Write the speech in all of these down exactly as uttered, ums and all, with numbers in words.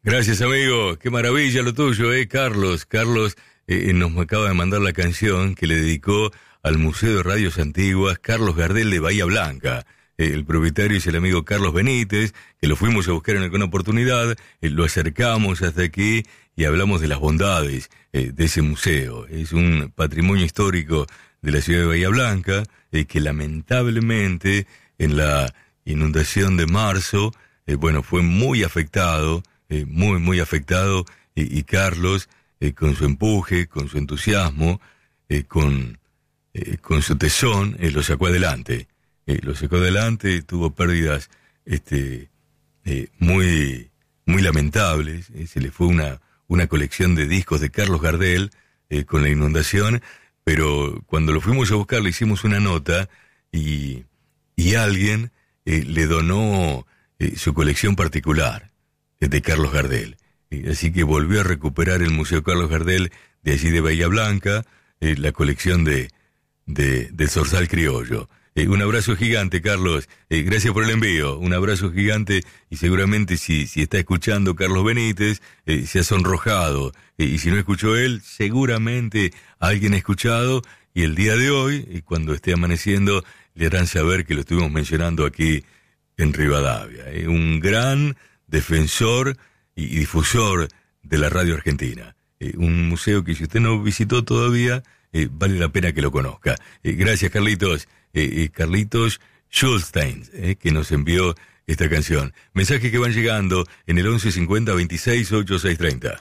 Gracias, amigo. Qué maravilla lo tuyo, ¿eh? Carlos. Carlos eh, nos acaba de mandar la canción que le dedicó al Museo de Radios Antiguas, Carlos Gardel de Bahía Blanca. Eh, el propietario es el amigo Carlos Benítez, que lo fuimos a buscar en alguna oportunidad, eh, lo acercamos hasta aquí y hablamos de las bondades eh, de ese museo. Es un patrimonio histórico de la ciudad de Bahía Blanca, eh, que lamentablemente en la inundación de marzo, eh, bueno, fue muy afectado, eh, muy, muy afectado, y, y Carlos, eh, con su empuje, con su entusiasmo, eh, con, eh, con su tesón, eh, lo sacó adelante. Eh, lo sacó adelante, tuvo pérdidas este, eh, muy, muy lamentables, eh, se le fue una, una colección de discos de Carlos Gardel eh, con la inundación, pero cuando lo fuimos a buscar le hicimos una nota y, y alguien eh, le donó eh, su colección particular eh, de Carlos Gardel. Eh, así que volvió a recuperar el Museo Carlos Gardel de allí de Bahía Blanca, eh, la colección de, de, del Zorzal Criollo. Eh, un abrazo gigante, Carlos. Eh, gracias por el envío. Un abrazo gigante y seguramente si, si está escuchando Carlos Benítez, eh, se ha sonrojado. Eh, y si no escuchó él, seguramente alguien ha escuchado y el día de hoy, y cuando esté amaneciendo, le harán saber que lo estuvimos mencionando aquí en Rivadavia. Eh, un gran defensor y, y difusor de la radio argentina. Eh, un museo que si usted no visitó todavía, eh, vale la pena que lo conozca. Eh, gracias, Carlitos. Eh, eh, Carlitos Schulstein, eh, que nos envió esta canción. Mensajes que van llegando en el once cincuenta veintiséis ochenta y seis treinta.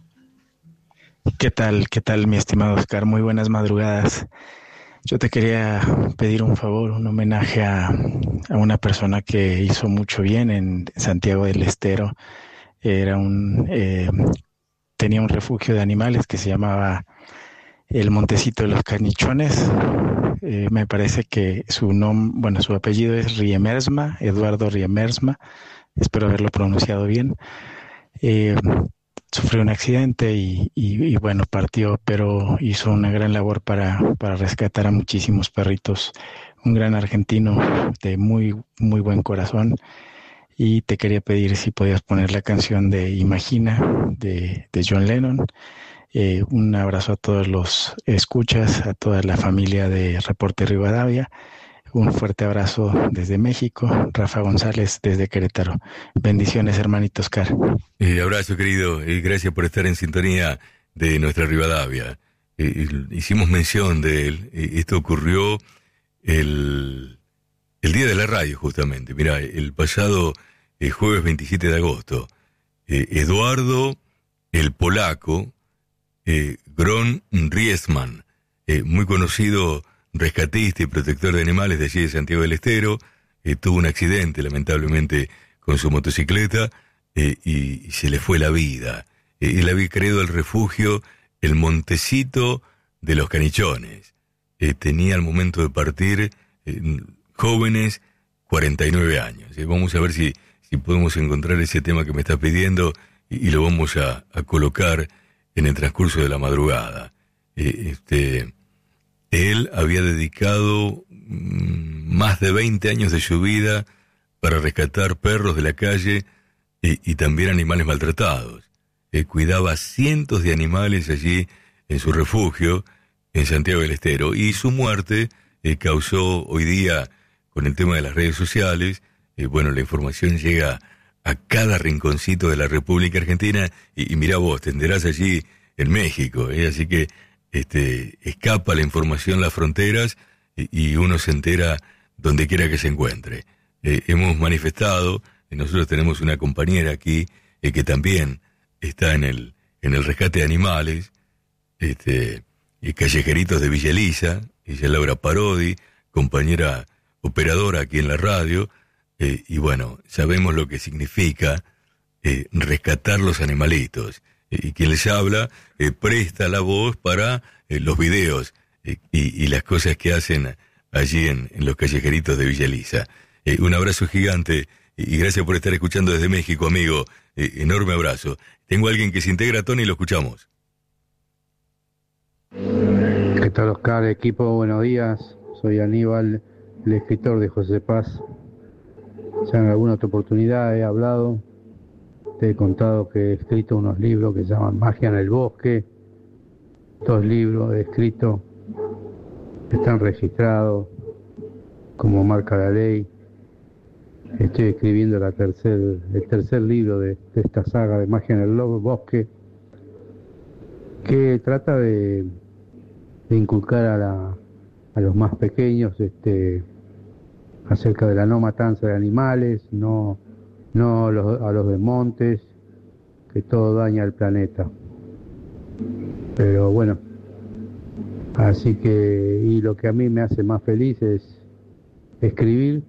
¿Qué tal? ¿Qué tal, mi estimado Oscar? Muy buenas madrugadas. Yo te quería pedir un favor, un homenaje a, a una persona que hizo mucho bien en Santiago del Estero. Era un, eh, tenía un refugio de animales que se llamaba el Montecito de los Canichones. Eh, me parece que su nombre, bueno, su apellido es Riemersma, Eduardo Riemersma, espero haberlo pronunciado bien. Eh, sufrió un accidente y, y, y bueno, partió, pero hizo una gran labor para, para rescatar a muchísimos perritos. Un gran argentino de muy, muy buen corazón. Y te quería pedir si podías poner la canción de Imagina de, de John Lennon. Eh, un abrazo a todos los escuchas, a toda la familia de Reporte Rivadavia. Un fuerte abrazo desde México. Rafa González desde Querétaro. Bendiciones, hermanito Oscar. Eh, abrazo, querido. Eh, gracias por estar en sintonía de nuestra Rivadavia. Eh, hicimos mención de él. Eh, esto ocurrió el, el día de la radio, justamente. Mirá, el pasado eh, jueves veintisiete de agosto. Eh, Eduardo, el polaco, Eh, Gron Riesman, eh, muy conocido rescatista y protector de animales de allí de Santiago del Estero, eh, tuvo un accidente lamentablemente con su motocicleta eh, y, y se le fue la vida. Eh, él había creado el refugio El Montecito de los Canichones. Eh, tenía al momento de partir eh, jóvenes cuarenta y nueve años. Eh, vamos a ver si, si podemos encontrar ese tema que me está pidiendo y, y lo vamos a, a colocar en el transcurso de la madrugada. Eh, este, él había dedicado mm, más de veinte años de su vida para rescatar perros de la calle y, y también animales maltratados. Eh, cuidaba cientos de animales allí en su refugio en Santiago del Estero, y su muerte eh, causó hoy día, con el tema de las redes sociales, eh, bueno, la información llega a cada rinconcito de la República Argentina, y, y mirá vos, tenderás allí en México, ¿eh? Así que este, escapa la información las fronteras y, y uno se entera donde quiera que se encuentre. Eh, hemos manifestado, y nosotros tenemos una compañera aquí eh, que también está en el, en el rescate de animales, este, y Callejeritos de Villa Elisa, ella es Laura Parodi, compañera operadora aquí en la radio. Eh, y bueno, sabemos lo que significa eh, rescatar los animalitos. Eh, y quien les habla eh, presta la voz para eh, los videos eh, y, y las cosas que hacen allí en, en los callejeritos de Villa Elisa. Eh, un abrazo gigante y, y gracias por estar escuchando desde México, amigo. Eh, enorme abrazo. Tengo a alguien que se integra, Tony, y lo escuchamos. ¿Qué tal, Oscar? Equipo, buenos días. Soy Aníbal, el escritor de José Paz. Ya en alguna otra oportunidad he hablado te he contado que he escrito unos libros que se llaman Magia en el Bosque. Estos libros he escrito, están registrados como marca la ley. Estoy escribiendo la tercer, el tercer libro de, de esta saga de Magia en el Bosque, que trata de, de inculcar a, la, a los más pequeños este, acerca de la no matanza de animales, no, no a los, a los desmontes, que todo daña al planeta. Pero bueno, así que, y lo que a mí me hace más feliz es escribir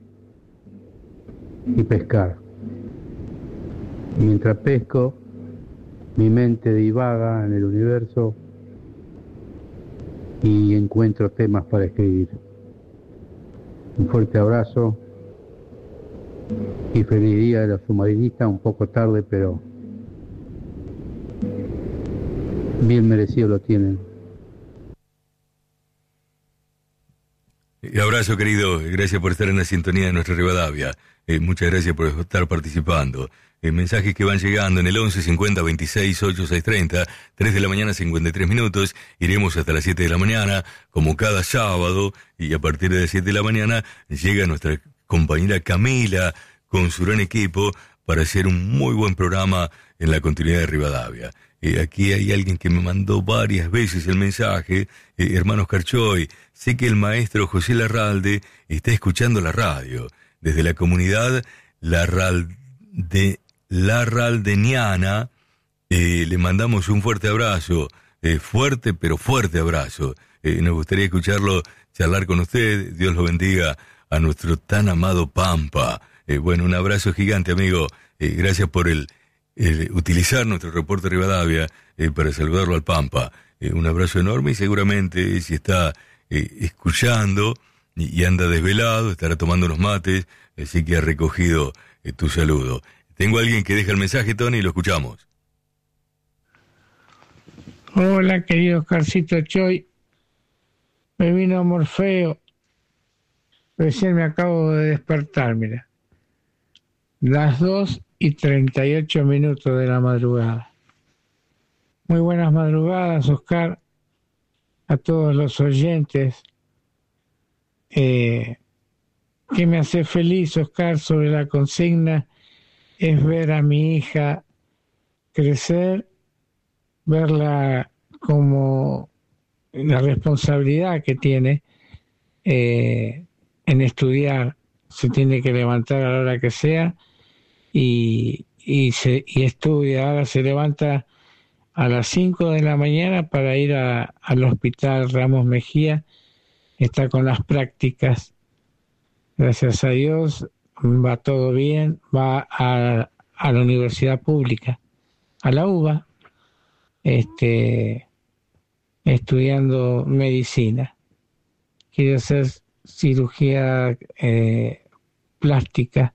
y pescar. Mientras pesco, mi mente divaga en el universo y encuentro temas para escribir. Un fuerte abrazo y feliz día de los submarinistas, un poco tarde, pero bien merecido lo tienen. Abrazo, querido, gracias por estar en la sintonía de nuestra Rivadavia, eh, muchas gracias por estar participando. Eh, mensajes que van llegando en el once cincuenta veintiséis ochenta y seis treinta, tres de la mañana cincuenta y tres minutos, iremos hasta las siete de la mañana, como cada sábado, y a partir de las siete de la mañana llega nuestra compañera Camila con su gran equipo para hacer un muy buen programa en la continuidad de Rivadavia. Eh, aquí hay alguien que me mandó varias veces el mensaje, eh, hermanos Carchoy, sé que el maestro José Larralde está escuchando la radio, desde la comunidad Larralde, Larraldeniana, eh, le mandamos un fuerte abrazo, eh, fuerte pero fuerte abrazo, eh, nos gustaría escucharlo, charlar con usted, Dios lo bendiga a nuestro tan amado Pampa, eh, bueno, un abrazo gigante, amigo, eh, gracias por el Eh, utilizar nuestro reporte Rivadavia eh, para saludarlo al Pampa. Eh, un abrazo enorme y seguramente eh, si está eh, escuchando y, y anda desvelado, estará tomando unos mates, así que ha recogido eh, tu saludo. Tengo a alguien que deja el mensaje, Tony, y lo escuchamos. Hola, querido Oscarcito Choy. Me vino Morfeo. Recién me acabo de despertar, mira. Las dos y treinta y ocho minutos de la madrugada. Muy buenas madrugadas, Oscar, a todos los oyentes. Eh, que me hace feliz, Oscar, sobre la consigna, es ver a mi hija crecer, verla como la responsabilidad que tiene eh, en estudiar. Se tiene que levantar a la hora que sea y, y, se, y estudia. Ahora se levanta a las cinco de la mañana para ir a, al hospital Ramos Mejía, está con las prácticas, gracias a Dios va todo bien, va a, a la universidad pública, a la U B A, este, estudiando medicina, quiere hacer cirugía eh, plástica.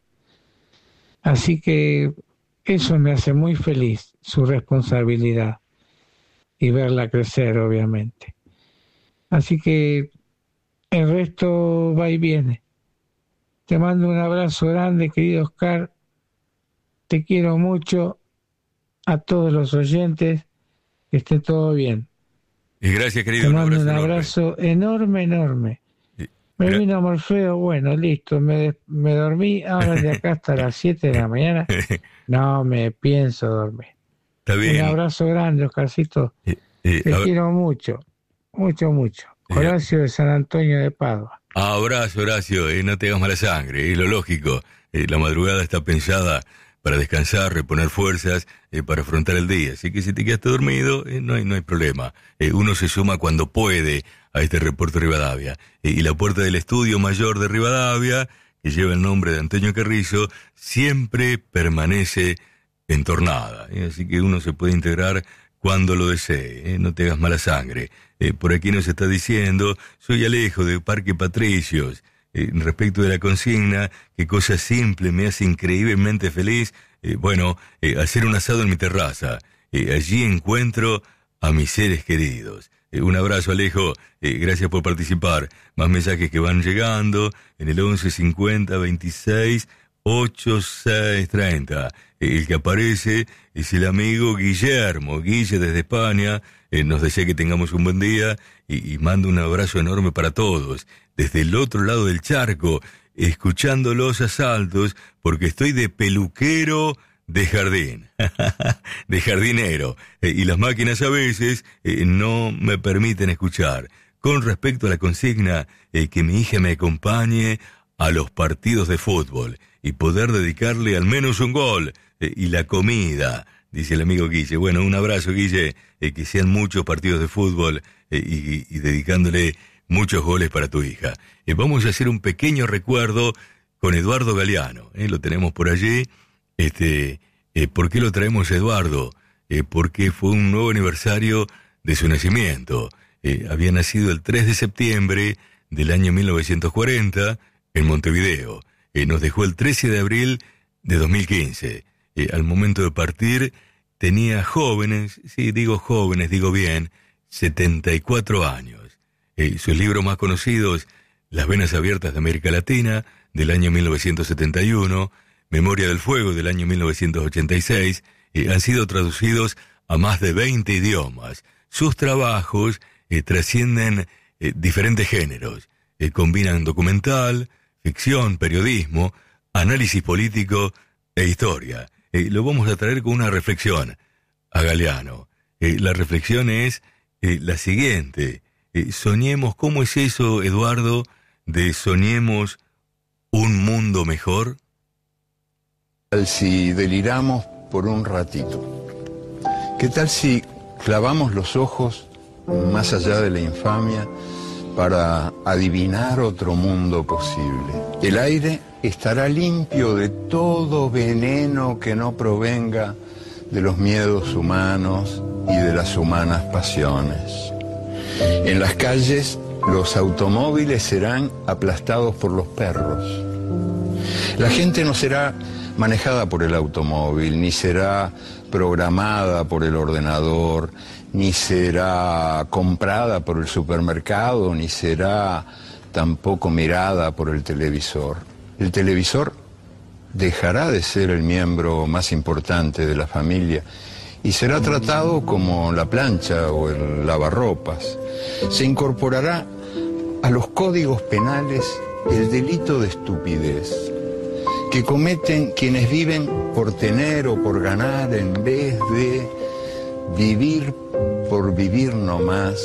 Así que eso me hace muy feliz, su responsabilidad, y verla crecer, obviamente. Así que el resto va y viene. Te mando un abrazo grande, querido Oscar. Te quiero mucho. A todos los oyentes, que esté todo bien. Y gracias, querido. Te mando un un abrazo, abrazo enorme, enorme. Me Gra- vino Morfeo, bueno, listo, me, me dormí, ahora de acá hasta las siete de la mañana, no me pienso dormir. Está bien. Un abrazo grande, Oscarcito, eh, eh, te quiero mucho, mucho, mucho. Horacio eh, de San Antonio de Padua. Abrazo, Horacio, eh, no te hagas mala sangre, es lo lógico, eh, la madrugada está pensada para descansar, reponer fuerzas, eh, para afrontar el día, así que si te quedaste dormido, eh, no hay, no hay problema, eh, uno se suma cuando puede a este reporte Rivadavia. Eh, y la puerta del estudio mayor de Rivadavia, que lleva el nombre de Antonio Carrizo, siempre permanece entornada. Eh, así que uno se puede integrar cuando lo desee. Eh, no te hagas mala sangre. Eh, por aquí nos está diciendo, soy Alejo de Parque Patricios. Eh, respecto de la consigna, qué cosa simple me hace increíblemente feliz. Eh, bueno, eh, hacer un asado en mi terraza. Eh, allí encuentro a mis seres queridos. Un abrazo, Alejo, eh, gracias por participar. Más mensajes que van llegando en el once cincuenta veintiséis ocho seis treinta. El que aparece es el amigo Guillermo, Guille desde España, eh, nos desea que tengamos un buen día y, y manda un abrazo enorme para todos. Desde el otro lado del charco, escuchando los asaltos, porque estoy de peluquero de jardín, de jardinero, eh, y las máquinas a veces eh, no me permiten escuchar. Con respecto a la consigna, eh, que mi hija me acompañe a los partidos de fútbol y poder dedicarle al menos un gol, eh, y la comida, dice el amigo Guille. Bueno, un abrazo, Guille, eh, que sean muchos partidos de fútbol eh, y, y dedicándole muchos goles para tu hija. Eh, vamos a hacer un pequeño recuerdo con Eduardo Galeano, eh, lo tenemos por allí. Este, eh, ¿por qué lo traemos, Eduardo? Eh, porque fue un nuevo aniversario de su nacimiento. Eh, había nacido el tres de septiembre del año mil novecientos cuarenta en Montevideo. Eh, nos dejó el trece de abril de dos mil quince. Eh, al momento de partir tenía jóvenes, sí, digo jóvenes, digo bien, setenta y cuatro años. Eh, sus libros más conocidos, Las venas abiertas de América Latina, del año mil novecientos setenta y uno, Memoria del Fuego, del año mil novecientos ochenta y seis, eh, han sido traducidos a más de veinte idiomas. Sus trabajos eh, trascienden eh, diferentes géneros. Eh, combinan documental, ficción, periodismo, análisis político e historia. Eh, lo vamos a traer con una reflexión a Galeano. Eh, la reflexión es eh, la siguiente. Eh, soñemos, ¿cómo es eso, Eduardo, de soñemos un mundo mejor? ¿Qué tal si deliramos por un ratito? ¿Qué tal si clavamos los ojos más allá de la infamia para adivinar otro mundo posible? El aire estará limpio de todo veneno que no provenga de los miedos humanos y de las humanas pasiones. En las calles, los automóviles serán aplastados por los perros. La gente no será manejada por el automóvil, ni será programada por el ordenador, ni será comprada por el supermercado, ni será tampoco mirada por el televisor. El televisor dejará de ser el miembro más importante de la familia y será tratado como la plancha o el lavarropas. Se incorporará a los códigos penales el delito de estupidez que cometen quienes viven por tener o por ganar en vez de vivir por vivir nomás,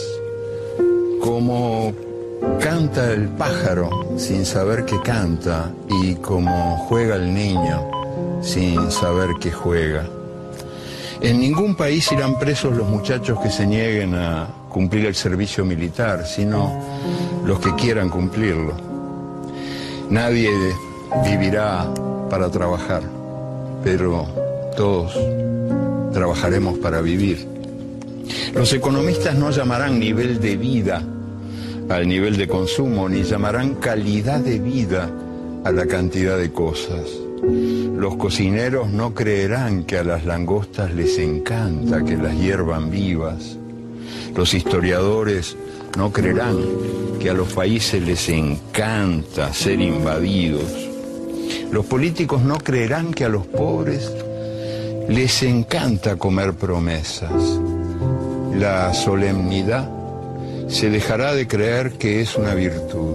como canta el pájaro sin saber que canta y como juega el niño sin saber que juega. En ningún país irán presos los muchachos que se nieguen a cumplir el servicio militar, sino los que quieran cumplirlo. Nadie vivirá para trabajar, pero todos trabajaremos para vivir. Los economistas no llamarán nivel de vida al nivel de consumo, ni llamarán calidad de vida a la cantidad de cosas. Los cocineros no creerán que a las langostas les encanta que las hiervan vivas. Los historiadores no creerán que a los países les encanta ser invadidos. Los políticos no creerán que a los pobres les encanta comer promesas. La solemnidad se dejará de creer que es una virtud.